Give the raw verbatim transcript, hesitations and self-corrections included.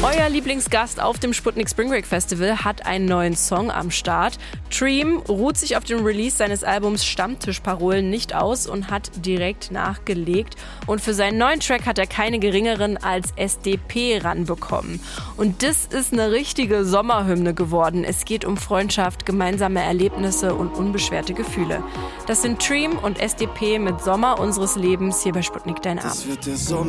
Euer Lieblingsgast auf dem Sputnik Spring Break Festival hat einen neuen Song am Start. Treem ruht sich auf dem Release seines Albums Stammtischparolen nicht aus und hat direkt nachgelegt. Und für seinen neuen Track hat er keine geringeren als S D P ranbekommen. Und das ist eine richtige Sommerhymne geworden. Es geht um Freundschaft, gemeinsame Erlebnisse und unbeschwerte Gefühle. Das sind Treem und S D P mit Sommer unseres Lebens hier bei Sputnik Dein Abend.